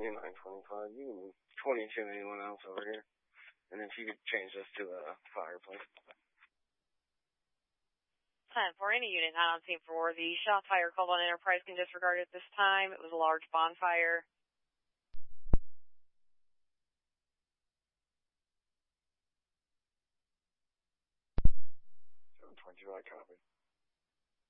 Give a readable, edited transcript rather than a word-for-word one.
2925. You can 22 anyone else over here. And if you could change this to a fireplace. 10 for any unit not on scene for the shot fire called on Enterprise can disregard at this time. It was a large bonfire. 722, I copy.